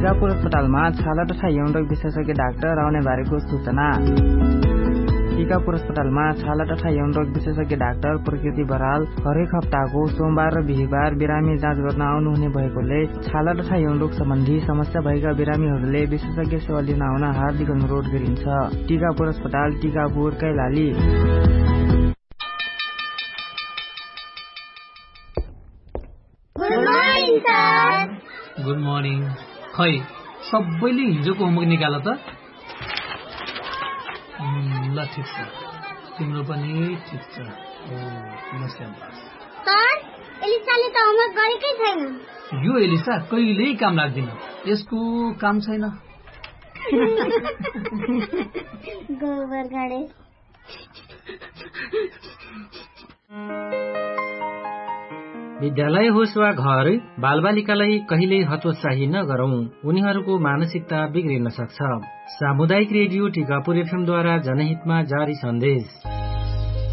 टिकापुर अस्पतालमा छाला तथा यौन रोग विशेषज्ञ डाक्टर आउने बारेको सूचना। टिकापुर अस्पतालमा छाला तथा यौन रोग विशेषज्ञ डाक्टर प्रकृति बराल हरेक हप्ताको सोमबार र बिहीबार बिरामी जाँच गर्न आउनुहुने भएकोले छाला तथा यौन रोग सम्बन्धी समस्या भएका बिरामीहरूले विशेषज्ञ सेवा लिन आउन हार्दिक अनुरोध गरिन्छ। टिकापुर अस्पताल, टिकापुर, कैलाली। Good morning. खै सबैले हिजोको होमवर्क निकाल त? ल ठिक छ, तिम्रो पनि ठिक छ। सर, एलिसाले त होमवर्क गरेकै छैन। यो एलिसा कहिल्यै काम लाग्दैन, यसको काम छैन। गोबर गाडे। विद्यालय होस् वा घर, बालबालिकालाई कहिल्यै हतोत्साही नगरौं, उनीहरूको मानसिकता बिग्रिन सक्छ। सामुदायिक रेडियो टिकापुर एफएम द्वारा जनहितमा जारी सन्देश।